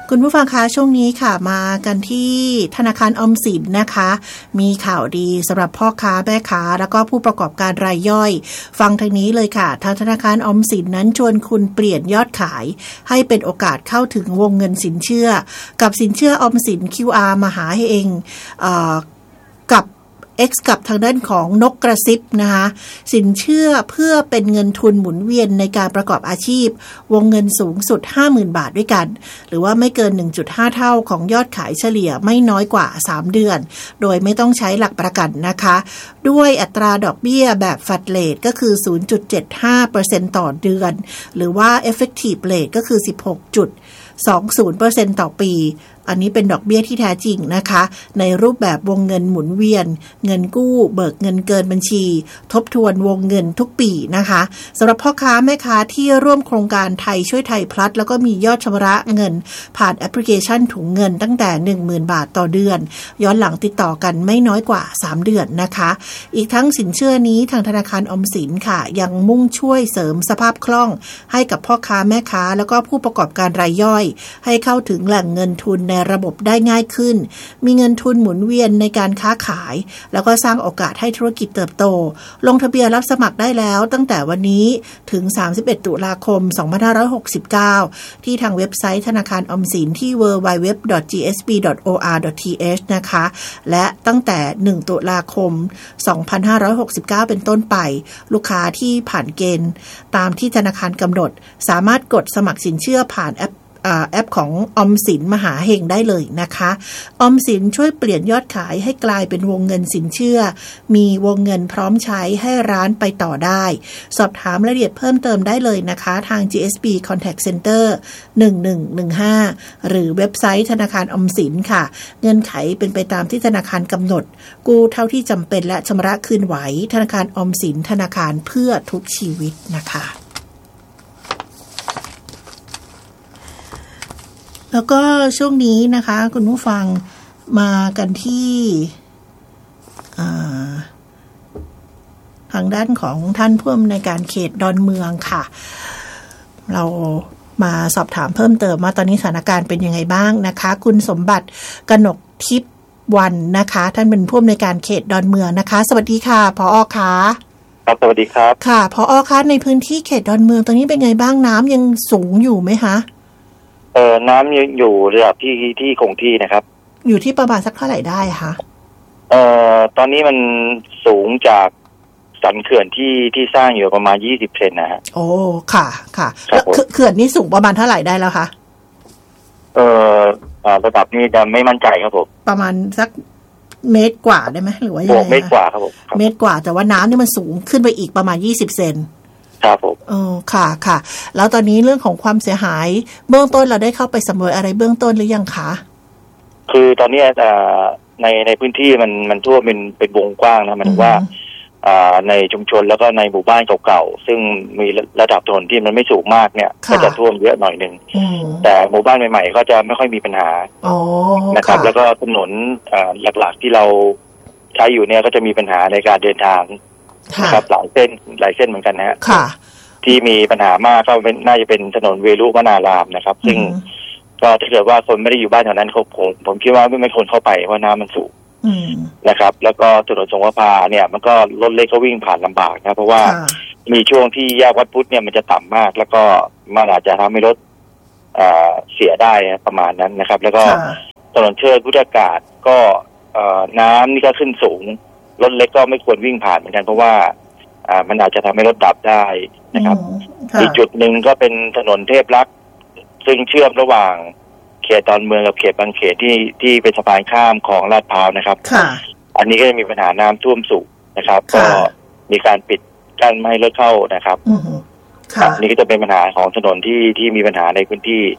คุณผู้ฟังคะช่วงนี้ค่ะมากันที่ธนาคารออมสินนะคะมีข่าวดีสำหรับพ่อค้าแม่ค้าแล้วก็ผู้ประกอบการรายย่อยฟังทางนี้เลยค่ะทางธนาคารออมสินนั้นชวนคุณเปลี่ยนยอดขายให้เป็นโอกาสเข้าถึงวงเงินสินเชื่อกับสินเชื่อออมสิน QR มหาเฮงกับX กับทางด้านของนกกระซิบนะคะสินเชื่อเพื่อเป็นเงินทุนหมุนเวียนในการประกอบอาชีพวงเงินสูงสุด 50,000 บาทด้วยกันหรือว่าไม่เกิน 1.5 เท่าของยอดขายเฉลี่ยไม่น้อยกว่า3เดือนโดยไม่ต้องใช้หลักประกันนะคะด้วยอัตราดอกเบี้ยแบบ flat rate ก็คือ 0.75% ต่อเดือนหรือว่า effective rate ก็คือ 16.20% ต่อปีอันนี้เป็นดอกเบี้ยที่แท้จริงนะคะในรูปแบบวงเงินหมุนเวียนเงินกู้เบิกเงินเกินบัญชีทบทวนวงเงินทุกปีนะคะสำหรับพ่อค้าแม่ค้าที่ร่วมโครงการไทยช่วยไทยพลัสแล้วก็มียอดชำระเงินผ่านแอปพลิเคชันถุงเงินตั้งแต่ 10,000 บาทต่อเดือนย้อนหลังติดต่อกันไม่น้อยกว่า3เดือนนะคะอีกทั้งสินเชื่อนี้ทางธนาคารออมสินค่ะยังมุ่งช่วยเสริมสภาพคล่องให้กับพ่อค้าแม่ค้าแล้วก็ผู้ประกอบการรายย่อยให้เข้าถึงแหล่งเงินทุนในระบบได้ง่ายขึ้นมีเงินทุนหมุนเวียนในการค้าขายแล้วก็สร้างโอกาสให้ธุรกิจเติบโตลงทะเบียนรับสมัครได้แล้วตั้งแต่วันนี้ถึง31ตุลาคม2569ที่ทางเว็บไซต์ธนาคารออมสินที่ www.gsb.or.th นะคะและตั้งแต่1ตุลาคม2569เป็นต้นไปลูกค้าที่ผ่านเกณฑ์ตามที่ธนาคารกำหนดสามารถกดสมัครสินเชื่อผ่านแอปของออมสินมหาเฮงได้เลยนะคะออมสินช่วยเปลี่ยนยอดขายให้กลายเป็นวงเงินสินเชื่อมีวงเงินพร้อมใช้ให้ร้านไปต่อได้สอบถามรายละเอียดเพิ่มเติมได้เลยนะคะทาง GSB Contact Center 1115หรือเว็บไซต์ธนาคารออมสินค่ะเงื่อนไขเป็นไปตามที่ธนาคารกำหนดกู้เท่าที่จำเป็นและชำระคืนไหวธนาคารออมสินธนาคารเพื่อทุกชีวิตนะคะแล้วก็ช่วงนี้นะคะคุณผู้ฟังมากันที่ทางด้านของท่านผู้อำนวยการเขตดอนเมืองค่ะเรามาสอบถามเพิ่มเติมว่าตอนนี้สถานการณ์เป็นยังไงบ้างนะคะคุณสมบัติกนกทิพย์วันนะคะท่านเป็นผู้อำนวยการเขตดอนเมืองนะคะสวัสดีค่ะผอ.คะครับสวัสดีครับค่ะผอ.คะในพื้นที่เขตดอนเมืองตอนนี้เป็นไงบ้างน้ำยังสูงอยู่ไหมคะน้ำยังอยู่ระดับที่คงที่นะครับอยู่ที่ประมาณสักเท่าไหร่ได้คะตอนนี้มันสูงจากสันเขื่อนที่สร้างอยู่ประมาณ20 เซนนะฮะโอ้ค่ะค่ะแล้วเขื่อนนี้สูงประมาณเท่าไหร่ได้แล้วคะระดับนี้จะไม่มั่นใจครับผมประมาณสักเมตรกว่าได้ไหมหรือว่ายังไงเมตรกว่าครับผมเมตรกว่าแต่ว่าน้ำนี่มันสูงขึ้นไปอีกประมาณ20 เซนครับผมค่ะค่ะแล้วตอนนี้เรื่องของความเสียหายเบื้องต้นเราได้เข้าไปสำรวจอะไรเบื้องต้นหรือยังคะคือตอนนี้ในพื้นที่มันทั่วเป็นวงกว้างนะหมายถึงว่าในชุมชนแล้วก็ในหมู่บ้านเก่าๆซึ่งมีระดับถนนที่มันไม่สูงมากเนี่ยก็จะท่วมเยอะหน่อยนึงแต่หมู่บ้านใหม่ๆก็จะไม่ค่อยมีปัญหานะครับแล้วก็ถนนหลักๆที่เราใช้อยู่เนี่ยก็จะมีปัญหาในการเดินทางนะครับหลายเส้นเหมือนกันนะฮะที่มีปัญหามากก็น่าจะเป็นถนนเวรุวนารามนะครับซึ่งก็ถ้าเกิดว่าคนไม่ได้อยู่บ้านแถวนั้นผมคิดว่าไม่ควรเข้าไปเพราะน้ำมันสูงนะครับแล้วก็ถนนสงขลาเนี่ยมันก็รถเล็กก็วิ่งผ่านลำบากนะเพราะว่ามีช่วงที่แยกวัดพุทธเนี่ยมันจะต่ำมากแล้วก็มันอาจจะทำให้รถเสียได้ประมาณนั้นนะครับแล้วก็ถนนเชิดพุทธากาศก็น้ำนี่ก็ขึ้นสูงรถเล็กก็ไม่ควรวิ่งผ่านเหมือนกันเพราะว่ามันอาจจะทำให้รถดับได้นะครับอีกจุดหนึ่งก็เป็นถนนเทพรักษ์ซึ่งเชื่อมระหว่างเขตดอนเมืองกับเขตบางเขตที่เป็นสะพานข้ามของลาดพร้าวนะครับอันนี้ก็จะมีปัญหาน้ำท่วมสูงนะครับก็มีการปิดกั้นไม่ให้รถเข้านะครับนี่ก็จะเป็นปัญหาของถนนที่มีปัญหาในพื้นที่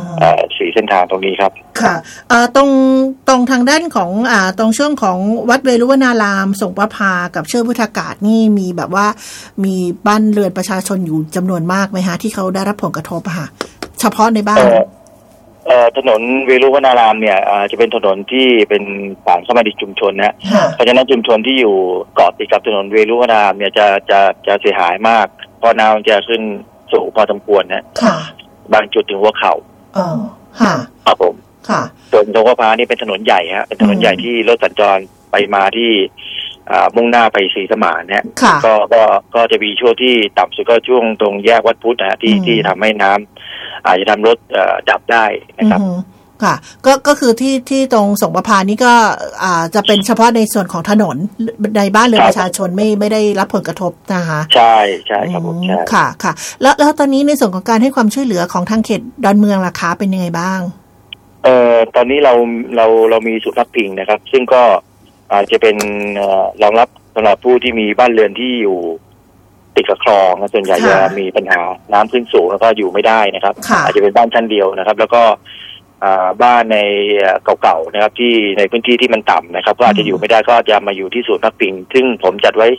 4 เส้นทางตรงนี้ครับค่ะตรงทางด้านของตรงช่วงของวัดเวรุวนารามสงประภากับเชิดพุทธากาศนี่มีแบบว่ามีบ้านเรือนประชาชนอยู่จำนวนมากไหมฮะที่เขาได้รับผลกระทบค่ะเฉพาะในบ้านถนนเวรุวนารามเนี่ยจะเป็นถนนที่เป็นผ่านเข้ามาในชุมชนนะเพราะฉะนั้นชุมชนที่อยู่เกาะติดกับถนนเวรุวนารามเนี่ยจะเสียหายมากเพราะน้ำจะขึ้นสูงพอสมควรนะบางจุดถึงหัวเข่าครับผมส่วนตรงประพานี่เป็นถนนใหญ่ฮะเป็นถนนใหญ่ที่รถสัญจรไปมาที่มุ่งหน้าไปศรีสมานเนี่ยก็จะมีช่วงที่ต่ำสุดก็ช่วงตรงแยกวัดพุทธนะฮะที่ทำให้น้ำอาจจะทำรถดับได้นะครับค่ะก็คือที่ตรงสงประพานี่ก็จะเป็นเฉพาะในส่วนของถนนในบ้านเรือนประชาชนไม่ได้รับผลกระทบนะคะใช่ครับผมใช่ค่ะแล้วตอนนี้ในส่วนของการให้ความช่วยเหลือของทางเขตดอนเมืองล่ะคะเป็นยังไงบ้างตอนนี้เรามีศูนย์พักพิงนะครับซึ่งก็จะเป็นรองรับสำหรับผู้ที่มีบ้านเรือนที่อยู่ติดกับคลองส่วนใหญ่จะมีปัญหาน้ำขึ้นสูงแล้วก็อยู่ไม่ได้นะครับอาจจะเป็นบ้านชั้นเดียวนะครับแล้วก็บ้านในเก่าๆนะครับที่ในพื้นที่ที่มันต่ำนะครับก็อาจจะอยู่ไม่ได้ก็จะมาอยู่ที่ศูนย์พักพิงซึ่งผมจัดไว้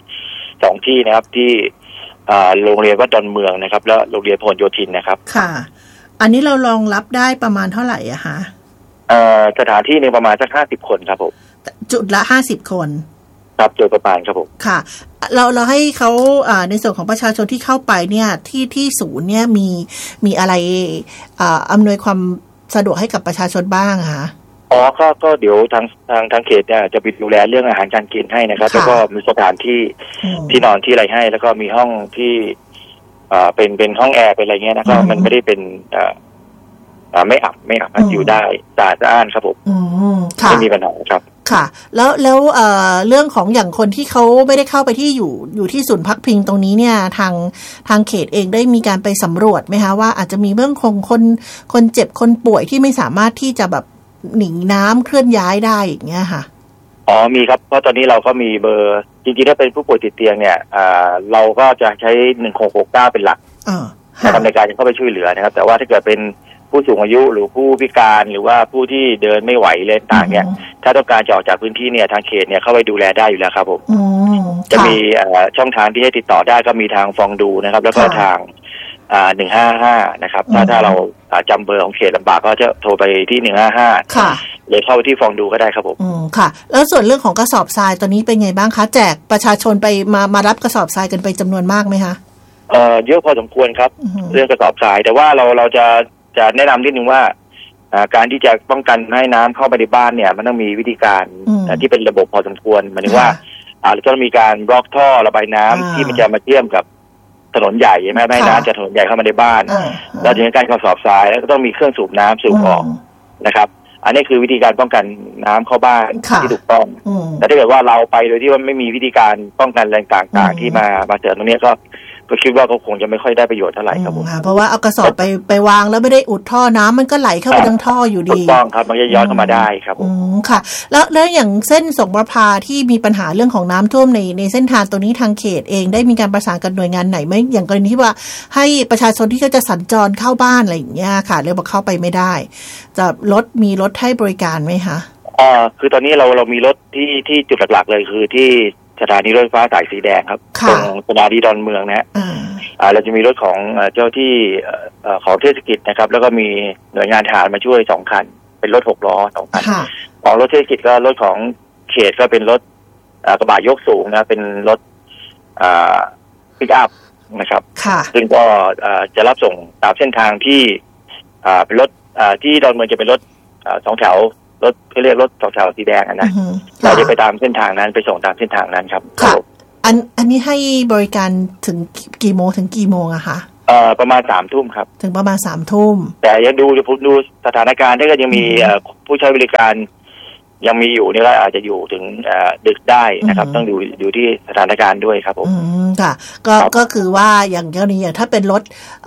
2ที่นะครับที่โรงเรียนวัดดอนเมืองนะครับแล้วโรงเรียนพหลโยธินนะครับค่ะอันนี้เรารองรับได้ประมาณเท่าไหร่อะคะสถานที่นึงประมาณสัก50 คนครับผมจุดละ50 คนครับโดยประมาณครับผมค่ะเราให้เขาในส่วนของประชาชนที่เข้าไปเนี่ยที่ศูนย์เนี่ยมีอะไรอำนวยความสะดวกให้กับประชาชนบ้างคะก็เดี๋ยวทางเขตเนี่ยจะไปดูแลเรื่องอาหารการกินให้นะครับแล้วก็มีสถานที่นอนที่อะไรให้แล้วก็มีห้องที่เป็นห้องแอร์เป็นอะไรเงี้ยนะครับมันไม่ได้เป็นไม่อับอยู่ได้สะอาดครับผมไม่มีปัญหาครับค่ะแล้วเรื่องของอย่างคนที่เขาไม่ได้เข้าไปที่อยู่ที่ศูนย์พักพิงตรงนี้เนี่ยทางเขตเองได้มีการไปสำรวจไหมคะว่าอาจจะมีเรื่องของคนเจ็บคนป่วยที่ไม่สามารถที่จะแบบหนีน้ำเคลื่อนย้ายได้อย่างเงี้ยค่ะมีครับเพราะตอนนี้เราก็มีเบอร์จริงๆถ้าเป็นผู้ป่วยติดเตียงเนี่ยเราก็จะใช้1669เป็นหลักในการเข้าไปช่วยเหลือนะครับแต่ว่าถ้าเกิดเป็นผู้สูงอายุหรือผู้พิการหรือว่าผู้ที่เดินไม่ไหวเลยต่างเนี่ยถ้าต้องการจะออกจากพื้นที่เนี่ยทางเขตเนี่ยเข้าไปดูแลได้อยู่แล้วครับผมจะมีช่องทางที่ให้ติดต่อได้ก็มีทางฟองดูนะครับแล้วก็ทาง155นะครับถ้าเราจำเบอร์ของเขตลำบากก็จะโทรไปที่155 ค่ะเลยเข้าไปที่ฟองดูก็ได้ครับผมค่ะแล้วส่วนเรื่องของกระสอบทรายตอนนี้เป็นไงบ้างคะแจกประชาชนไปมารับกระสอบทรายกันไปจำนวนมากไหมคะเยอะพอสมควรครับเรื่องกระสอบทรายแต่ว่าเราจะแนะนำนิดนึงว่าการที่จะป้องกันไม่ให้น้ำเข้าไปในบ้านเนี่ยมันต้องมีวิธีการที่เป็นระบบพอสมควรหมายถึงว่าเราจะต้องมีการบล็อกท่อระบายน้ำที่มันจะมาเชื่อมกับถนนใหญ่ใช่ไหมไม่ให้น้ำจากถนนใหญ่เข้ามาในบ้านแล้วถึงการกระสอบทรายแล้วก็ต้องมีเครื่องสูบน้ำสูบออกนะครับอันนี้คือวิธีการป้องกันน้ำเข้าบ้านที่ถูกต้องแต่ถ้าเกิดว่าเราไปโดยที่ว่าไม่มีวิธีการป้องกันอะไรต่างๆที่มาเสริมตรงนี้ก็คิดว่าเขาคงจะไม่ค่อยได้ประโยชน์เท่าไหร่ครับผมเพราะว่าเอากระสอบไปวางแล้วไม่ได้อุดท่อน้ำมันก็ไหลเข้าไปทั้งท่ออยู่ดีถูกต้องครับมันจะย้อนเข้ามาได้ครับค่ะแล้วอย่างเส้นสงประพาที่มีปัญหาเรื่องของน้ำท่วมในเส้นทางตรงนี้ทางเขตเองได้มีการประสานกับหน่วยงานไหนไหมอย่างกรณีที่ว่าให้ประชาชนที่เขาจะสัญจรเข้าบ้านอะไรอย่างเงี้ยค่ะเลยบอกเข้าไปไม่ได้จะมีรถให้บริการไหมคะคือตอนนี้เรามีรถที่จุดหลักๆเลยคือที่สถานีรถไฟฟ้าสายสีแดงครับตรงสถานีดอนเมืองนะฮะเราจะมีรถของเจ้าที่ของเทศกิจนะครับแล้วก็มีหน่วยงานทหารมาช่วย2 คันเป็นรถ6 ล้อ2 คันของรถเทศกิจก็รถของเขตก็เป็นรถกระบะยกสูงนะเป็นรถปิกอัพนะครับซึ่งก็จะรับส่งตามเส้นทางที่เป็นรถที่ดอนเมืองจะเป็นรถ2 แถวรถเขาเรียกรถ2 แถวสีแดงนะเราจะไปตามเส้นทางนั้นไปส่งตามเส้นทางนั้นครับอันนี้ให้บริการถึงกี่โมงถึงกี่โมงอะคะประมาณ3 ทุ่มครับถึงประมาณ3 ทุ่มแต่ยังดูสถานการณ์ถ้าก็ยังมีผู้ใช้บริการยังมีอยู่นี่ก็อาจจะอยู่ถึงดึกได้นะครับต้องดูที่สถานการณ์ด้วยครับผมค่ะก็คือว่าอย่างกรณีอย่างถ้าเป็นรถ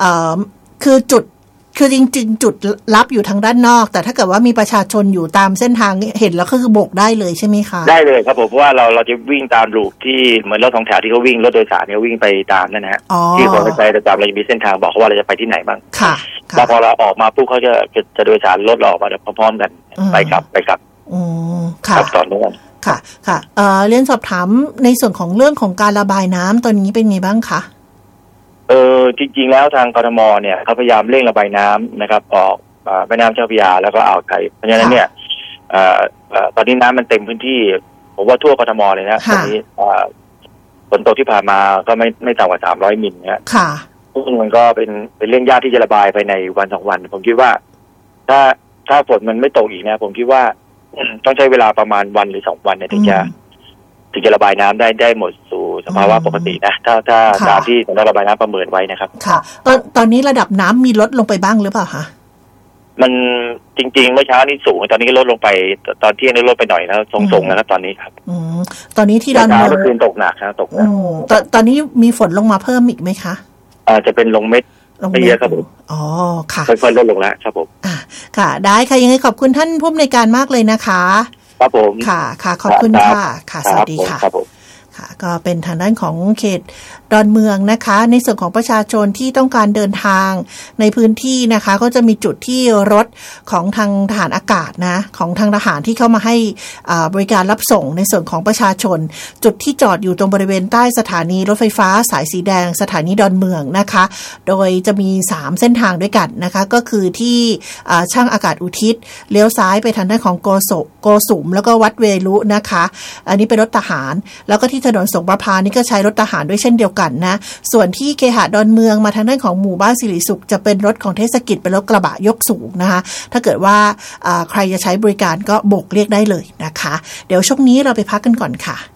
คือจริงๆจุดรับอยู่ทางด้านนอกแต่ถ้าเกิดว่ามีประชาชนอยู่ตามเส้นทางเห็นแล้วก็คือโบกได้เลยใช่ไหมคะได้เลยครับผมเพราะว่าเราจะวิ่งตามรูทที่เหมือนรถ2 แถวที่เขาวิ่งรถโดยสารเนี่ยวิ่งไปตามนั่นนะฮะที่เขาไปตามเราจะมีเส้นทางบอกเขาว่าเราจะไปที่ไหนบ้างค่ะแล้วพอเราออกมาปุ๊บเขาจะโดยสารรถเราออกมาพร้อมๆกันไปกลับค่ะตอนนี้ค่ะเรียนสอบถามในส่วนของเรื่องของการระบายน้ำตอนนี้เป็นไงบ้างคะจริงๆแล้วทางกทมเนี่ยเขาพยายามเร่งระบายน้ำนะครับออกแม่น้ำเจ้าพระยาแล้วก็อ่าวไทยเพราะฉะนั้นเนี่ยตอนนี้น้ำมันเต็มพื้นที่ผมว่าทั่วกทมเลยนะตอนนี้ฝนตกที่ผ่านมาก็ไม่ต่ำกว่า300 มิลนะซึ่งมันก็เป็นเรื่องยากที่จะระบายไปในวัน2 วันผมคิดว่าถ้าฝนมันไม่ตกอีกนะผมคิดว่าต้องใช้เวลาประมาณวันหรือ2 วันเนี่ยถึงจะระบายน้ำได้หมดสู่สภาวะปกตินะถ้าตามที่สำนักระบายน้ำประเมินไว้นะครับค่ะตอนนี้ระดับน้ำมีลดลงไปบ้างหรือเปล่าคะมันจริงๆเมื่อเช้านี้สูงตอนนี้ก็ลดลงไปตอนเที่ยงนี้ลดไปหน่อยแล้วทรงๆนะครับตอนนี้ครับตอนนี้ที่ดอนเมืองเมื่อคืนตกหนักครับตกหนักตอนนี้มีฝนลงมาเพิ่มอีกไหมคะจะเป็นลงเม็ดไม่เยอะครับผมอ๋อค่ะค่อยๆลดลงแล้วครับผมค่ะได้ค่ะยังไงขอบคุณท่านผู้อำนวยการมากเลยนะคะครับผมค่ะขอบคุณค่ะค่ะสวัสดีค่ะครับผมค่ะก็เป็นทางด้านของเขตดอนเมืองนะคะในส่วนของประชาชนที่ต้องการเดินทางในพื้นที่นะคะก็จะมีจุดที่รถของทางทหารอากาศนะของทางทหารที่เข้ามาให้บริการรับส่งในส่วนของประชาชนจุดที่จอดอยู่ตรงบริเวณใต้สถานีรถไฟฟ้าสายสีแดงสถานีดอนเมืองนะคะโดยจะมี3เส้นทางด้วยกันนะคะก็คือที่ช่างอากาศอุทิศเลี้ยวซ้ายไปทางด้านของโกสุมแล้วก็วัดเวรุนะคะอันนี้เป็นรถทหารแล้วก็ที่ถนนสงประพานี่ก็ใช้รถทหารด้วยเช่นเดียวกันนะส่วนที่เคหะดอนเมืองมาทางด้านของหมู่บ้านสิริสุขจะเป็นรถของเทศกิจเป็นรถกระบะยกสูงนะคะถ้าเกิดว่าใครจะใช้บริการก็โบกเรียกได้เลยนะคะเดี๋ยวช่วงนี้เราไปพักกันก่อนค่ะ